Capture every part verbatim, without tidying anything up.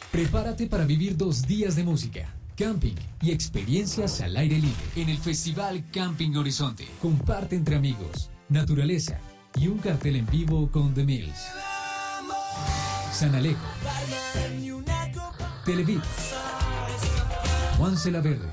Prepárate para vivir dos días de música, camping y experiencias al aire libre en el Festival Camping Horizonte. Comparte entre amigos, naturaleza y un cartel en vivo con The Mills, San Alejo, Televit, Juan La Verde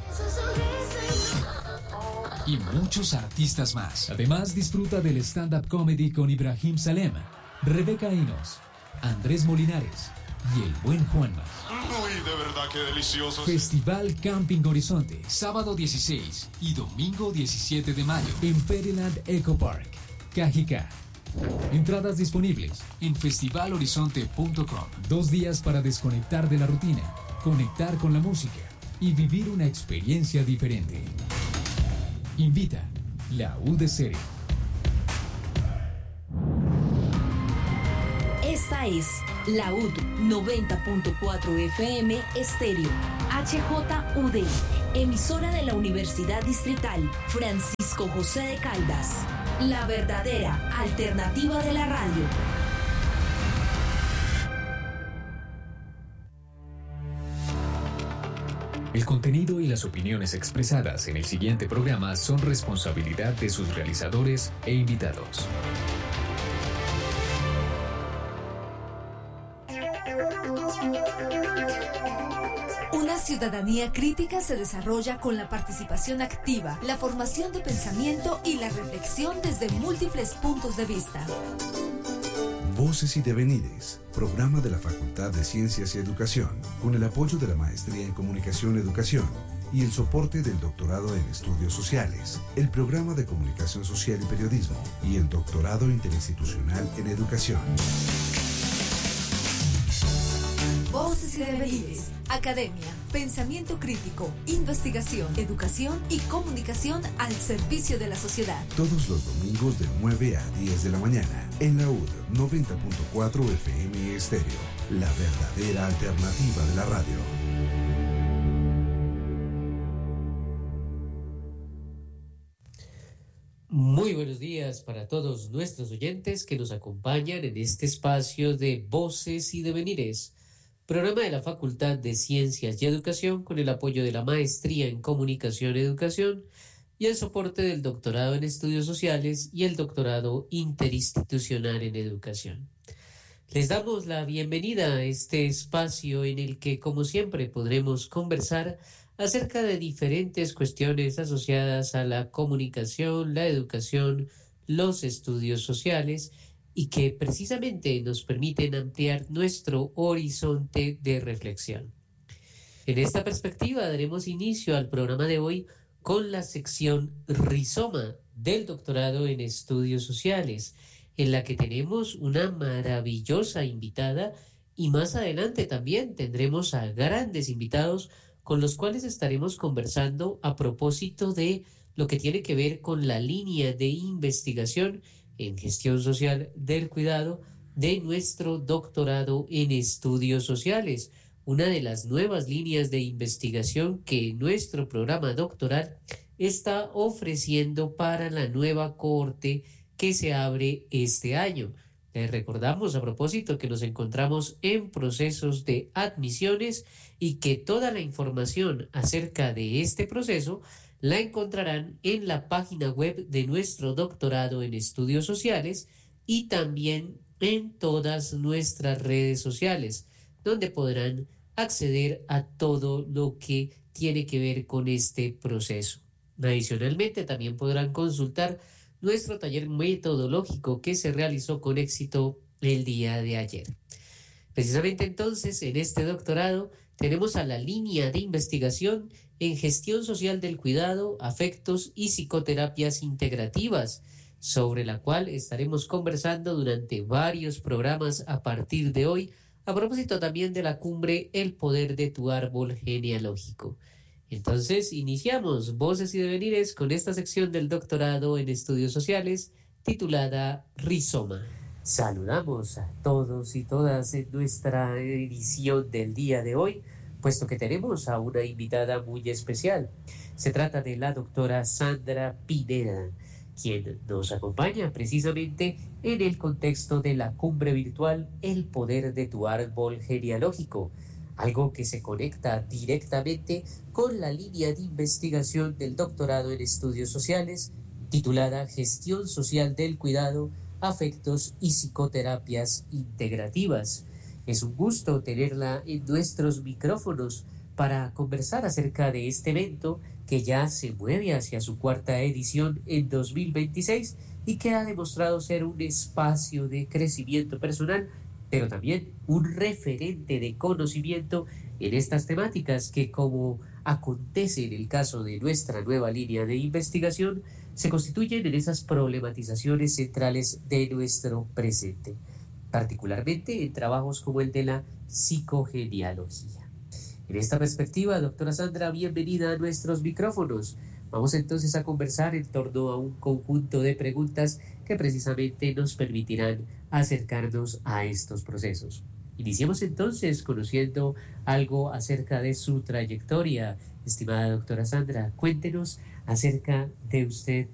y muchos artistas más. Además, disfruta del stand-up comedy con Ibrahim Salem, Rebeca Inos, Andrés Molinares y el buen Juanma. Uy, de verdad que delicioso. Festival Camping Horizonte, sábado dieciséis y domingo diecisiete de mayo en Pereland Eco Park, Cajicá. Entradas disponibles en festival horizonte punto com. Dos días para desconectar de la rutina, conectar con la música y vivir una experiencia diferente. Invita la U de Serie. Esta es la U D noventa punto cuatro F M Estéreo, H J U D, emisora de la Universidad Distrital Francisco José de Caldas, la verdadera alternativa de la radio. El contenido y las opiniones expresadas en el siguiente programa son responsabilidad de sus realizadores e invitados. Una ciudadanía crítica se desarrolla con la participación activa, la formación de pensamiento y la reflexión desde múltiples puntos de vista. Voces y Devenires, programa de la Facultad de Ciencias y Educación, con el apoyo de la Maestría en Comunicación y Educación y el soporte del Doctorado en Estudios Sociales, el Programa de Comunicación Social y Periodismo y el Doctorado Interinstitucional en Educación. Voces y Devenires, academia, pensamiento crítico, investigación, educación y comunicación al servicio de la sociedad. Todos los domingos de nueve a diez de la mañana en la U D noventa punto cuatro F M Estéreo, la verdadera alternativa de la radio. Muy buenos días para todos nuestros oyentes que nos acompañan en este espacio de Voces y Devenires, programa de la Facultad de Ciencias y Educación con el apoyo de la Maestría en Comunicación y Educación y el soporte del Doctorado en Estudios Sociales y el Doctorado Interinstitucional en Educación. Les damos la bienvenida a este espacio en el que, como siempre, podremos conversar acerca de diferentes cuestiones asociadas a la comunicación, la educación, los estudios sociales y que precisamente nos permiten ampliar nuestro horizonte de reflexión. En esta perspectiva daremos inicio al programa de hoy con la sección Rizoma del Doctorado en Estudios Sociales, en la que tenemos una maravillosa invitada y más adelante también tendremos a grandes invitados con los cuales estaremos conversando a propósito de lo que tiene que ver con la línea de investigación en gestión social del cuidado de nuestro doctorado en estudios sociales, una de las nuevas líneas de investigación que nuestro programa doctoral está ofreciendo para la nueva cohorte que se abre este año. Les recordamos a propósito que nos encontramos en procesos de admisiones y que toda la información acerca de este proceso la encontrarán en la página web de nuestro doctorado en estudios sociales y también en todas nuestras redes sociales, donde podrán acceder a todo lo que tiene que ver con este proceso. Adicionalmente, también podrán consultar nuestro taller metodológico que se realizó con éxito el día de ayer. Precisamente entonces, en este doctorado tenemos a la línea de investigación en gestión social del cuidado, afectos y psicoterapias integrativas, sobre la cual estaremos conversando durante varios programas a partir de hoy, a propósito también de la cumbre El Poder de tu Árbol Genealógico. Entonces, iniciamos Voces y Devenires con esta sección del doctorado en estudios sociales titulada Rizoma. Saludamos a todos y todas en nuestra edición del día de hoy, puesto que tenemos a una invitada muy especial. Se trata de la doctora Sandra Pineda, quien nos acompaña precisamente en el contexto de la cumbre virtual El Poder de tu Árbol Genealógico, algo que se conecta directamente con la línea de investigación del doctorado en estudios sociales, titulada Gestión Social del Cuidado, Afectos y Psicoterapias Integrativas. Es un gusto tenerla en nuestros micrófonos para conversar acerca de este evento que ya se mueve hacia su cuarta edición en dos mil veintiséis y que ha demostrado ser un espacio de crecimiento personal, pero también un referente de conocimiento en estas temáticas que, como acontece en el caso de nuestra nueva línea de investigación, se constituyen en esas problematizaciones centrales de nuestro presente, particularmente en trabajos como el de la psicogenealogía. En esta perspectiva, doctora Sandra, bienvenida a nuestros micrófonos. Vamos entonces a conversar en torno a un conjunto de preguntas que precisamente nos permitirán acercarnos a estos procesos. Iniciemos entonces conociendo algo acerca de su trayectoria. Estimada doctora Sandra, cuéntenos acerca de usted